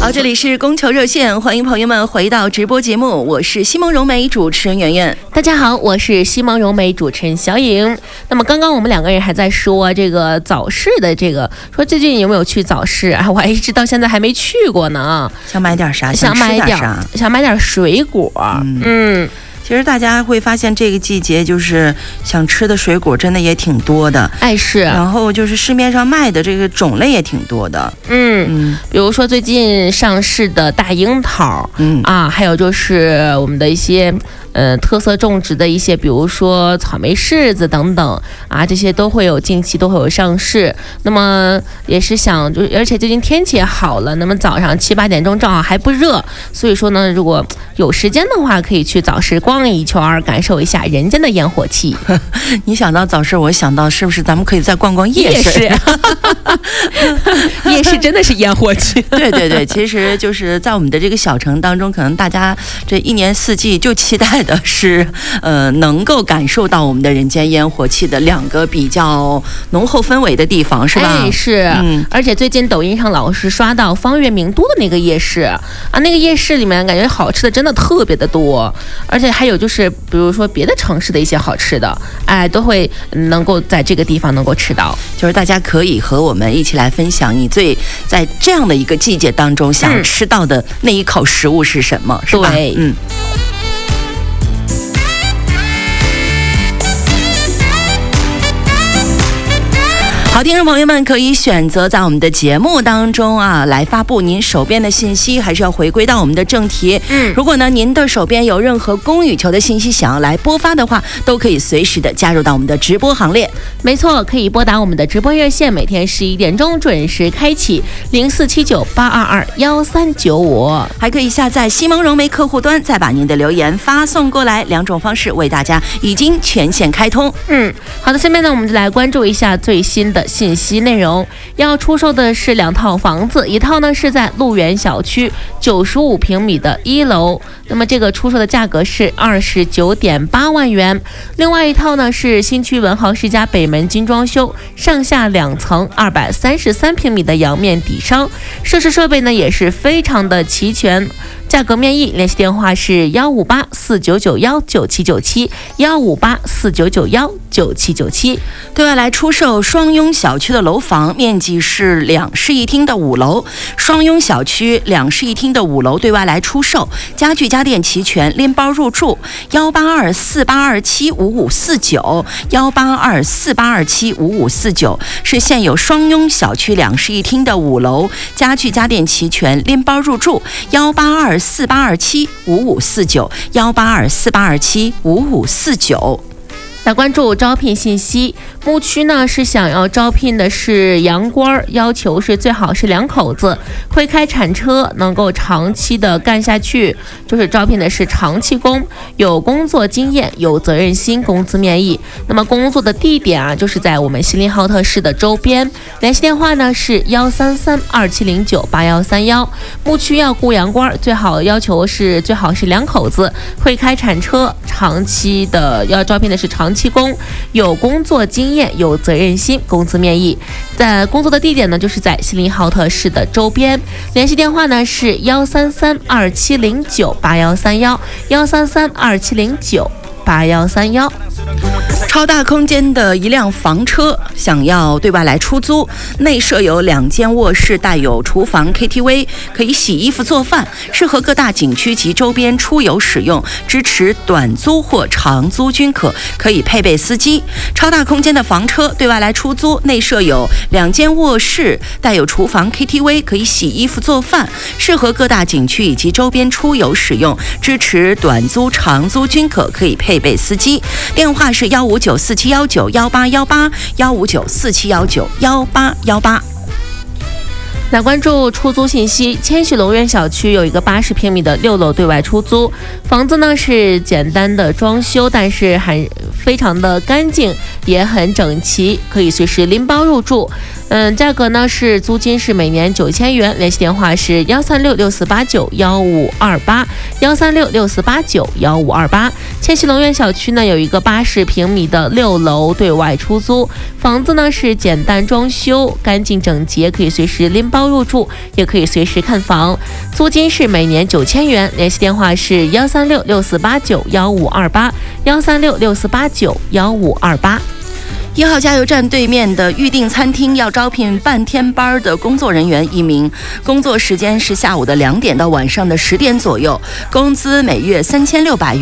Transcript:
好，这里是供求热线，欢迎朋友们回到直播节目，我是西蒙融媒主持人圆圆。 大家好，我是西蒙融媒主持人小颖。那么刚刚我们两个人还在说这个早市的这个，说最近有没有去早市啊？我还一直到现在还没去过呢。 想买点啥？ 想买点水果。 其实大家会发现这个季节就是想吃的水果真的也挺多的， 是。 然后就是市面上卖的这个种类也挺多的， 比如说最近上市的大樱桃，还有就是我们的一些特色种植的一些，比如说草莓柿子等等啊，这些都会有近期都会有上市。那么也是想而且最近天气也好了，那么早上7、8点钟正好还不热，所以说呢，如果有时间的话，可以去早市逛一圈，感受一下人间的烟火气。 你想到早市，我想到是不是咱们可以再逛逛夜市？ 夜市真的是烟火气。 对，其实就是在我们的这个小城当中，可能大家这一年四季就期待的是，能够感受到我们的人间烟火气的两个比较浓厚氛围的地方，是吧？ 是。而且最近抖音上老是刷到方悦名都的那个夜市啊，那个夜市里面感觉好吃的真的特别的多，而且还有就是比如说别的城市的一些好吃的，都会能够在这个地方能够吃到。 就是大家可以和我们一起来分享你最在这样的一个季节当中想吃到的那一口食物是什么，是吧？ 对， 好，听众朋友们可以选择在我们的节目当中来发布您手边的信息，还是要回归到我们的正题。如果呢您的手边有任何供羽球的信息想要来播发的话，都可以随时的加入到我们的直播行列。 没错，可以拨打我们的直播热线，每天11点钟准时开启0479822195， 还可以下载西蒙融媒客户端，再把您的留言发送过来，两种方式为大家已经全线开通。 好的，下面呢我们就来关注一下最新的信息内容。要出售的是2套房子，一套呢是在鹿园小区95平米的1楼，那么这个出售的价格是29.8万元。另外一套呢是新区文豪世家北门精装修，上下2层233平米的阳面底商，设施设备呢也是非常的齐全。价格面议，联系电话是15849919797，15849919797。 对外来出售双拥小区的楼房，面积是2室1厅的5楼。双拥小区2室1厅的5楼对外来出售，家具家电齐全，拎包入住。18248275549，18248275549是现有双拥小区2室1厅的5楼，家具家电齐全，拎包入住。18248275549，18248275549。 来关注招聘信息，牧区呢是想要招聘的是洋官，要求是最好是2口子，会开铲车，能够长期的干下去，就是招聘的是长期工，有工作经验，有责任心，工资面议。那么工作的地点就是在我们锡林浩特市的周边，联系电话呢是13327098131。牧区要雇洋官，要求是最好是2口子，会开铲车，长期的要招聘的是长期工，有工作经验，有责任心，工资面议。在工作的地点呢就是在锡林浩特市的周边，联系电话呢是13327098131，13327098131。 超大空间的一辆房车想要对外来出租，内设有2间卧室，带有厨房 KTV， 可以洗衣服做饭，适合各大景区及周边出游使用，支持短租或长租均可，可以配备司机。超大空间的房车对外来出租，内设有2间卧室，带有厨房 KTV， 可以洗衣服做饭，适合各大景区以及周边出游使用，支持短租长租均可，可以配备司机。电话是15947191818，15947191818。 来关注出租信息，千禧龙苑小区有一个80平米的6楼对外出租，房子呢是简单的装修，但是还非常的干净， 也很整齐，可以随时拎包入住。价格呢是租金是每年9000元，联系电话是13664891528，13664891528。千禧龙苑小区呢有一个80平米的6楼对外出租，房子呢是简单装修，干净整洁，可以随时拎包入住，也可以随时看房。租金是每年9000元，联系电话是13664891528，13664891528。 1号加油站对面的预定餐厅要招聘半天班的工作人员1名，工作时间是下午的2点到晚上的10点左右，工资每月3600元。